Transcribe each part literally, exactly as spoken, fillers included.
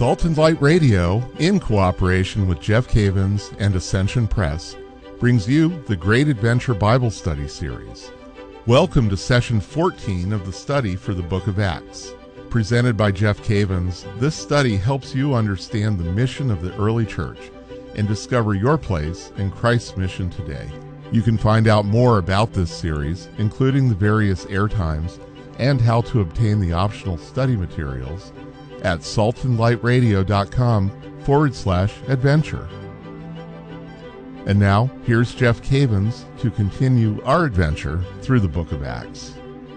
Salt and Light Radio, in cooperation with Jeff Cavins and Ascension Press, brings you the Great Adventure Bible Study Series. Welcome to session fourteen of the study for the Book of Acts. Presented by Jeff Cavins, this study helps you understand the mission of the early church and discover your place in Christ's mission today. You can find out more about this series, including the various airtimes and how to obtain the optional study materials, at saltandlightradio.com forward slash adventure. And now, here's Jeff Cavins to continue our adventure through the Book of Acts.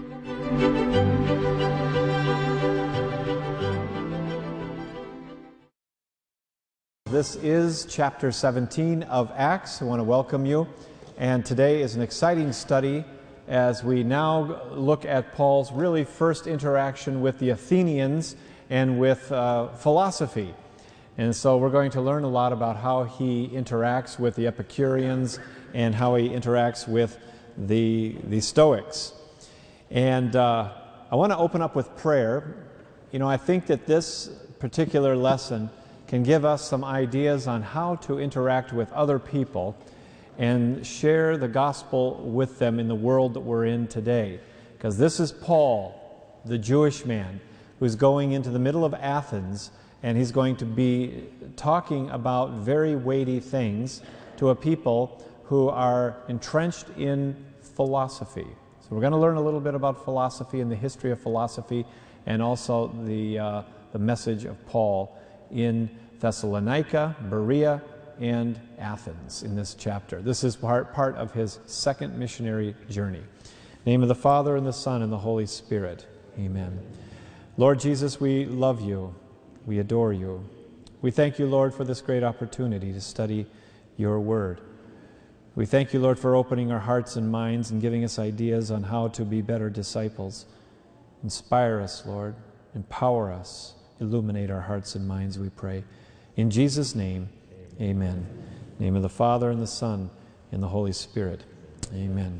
This is chapter seventeen of Acts. I want to welcome you. And today is an exciting study as we now look at Paul's really first interaction with the Athenians and with uh, philosophy. And so we're going to learn a lot about how he interacts with the Epicureans and how he interacts with the, the Stoics. And uh, I want to open up with prayer. You know, I think that this particular lesson can give us some ideas on how to interact with other people and share the gospel with them in the world that we're in today. Because this is Paul, the Jewish man, who's going into the middle of Athens, and he's going to be talking about very weighty things to a people who are entrenched in philosophy. So we're going to learn a little bit about philosophy and the history of philosophy, and also the, uh, the message of Paul in Thessalonica, Berea, and Athens in this chapter. This is part, part of his second missionary journey. In the name of the Father, and the Son, and the Holy Spirit. Amen. Lord Jesus, we love you. We adore you. We thank you, Lord, for this great opportunity to study your word. We thank you, Lord, for opening our hearts and minds and giving us ideas on how to be better disciples. Inspire us, Lord. Empower us. Illuminate our hearts and minds, we pray. In Jesus' name, amen. In the name of the Father, and the Son, and the Holy Spirit. Amen.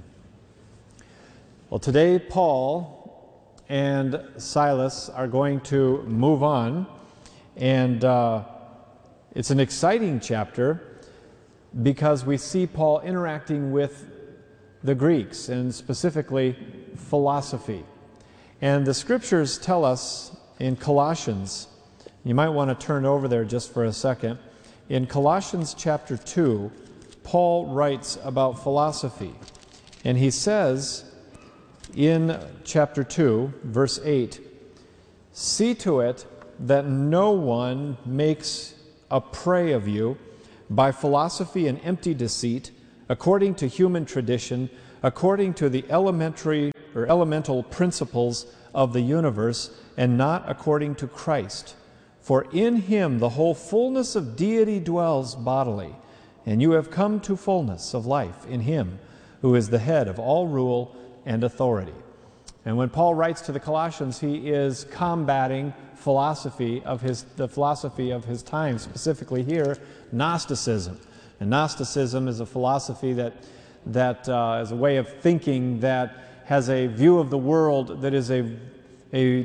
Well, today, Paul and Silas are going to move on, and uh, it's an exciting chapter because we see Paul interacting with the Greeks, and specifically philosophy. And the scriptures tell us in Colossians, you might want to turn over there just for a second. In Colossians chapter two, Paul writes about philosophy, and he says in chapter two, verse eight, "See to it that no one makes a prey of you by philosophy and empty deceit, according to human tradition, according to the elementary or elemental principles of the universe, and not according to Christ. For in him the whole fullness of deity dwells bodily, and you have come to fullness of life in him, who is the head of all rule and authority." And when Paul writes to the Colossians, he is combating philosophy of his, the philosophy of his time, specifically here, Gnosticism. And Gnosticism is a philosophy that, that uh, is a way of thinking that has a view of the world that is a, a